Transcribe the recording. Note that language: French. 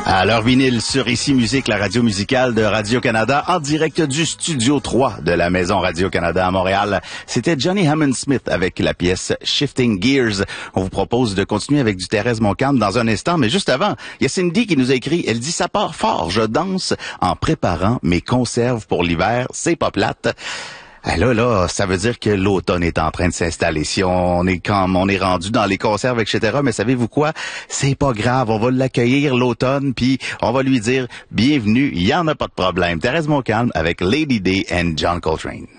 À l'heure vinyle sur Ici Musique, la radio musicale de Radio-Canada, en direct du Studio 3 de la Maison Radio-Canada à Montréal. C'était Johnny Hammond Smith avec la pièce Shifting Gears. On vous propose de continuer avec du Thérèse Montcalm dans un instant, mais juste avant, il y a Cindy qui nous a écrit, elle dit « Ça part fort, je danse en préparant mes conserves pour l'hiver, c'est pas plate ». Là, ça veut dire que l'automne est en train de s'installer. Si on est rendu dans les conserves, etc., mais savez-vous quoi? C'est pas grave, on va l'accueillir l'automne, puis on va lui dire « Bienvenue, il y en a pas de problème ». Thérèse Montcalm avec Lady Day and John Coltrane.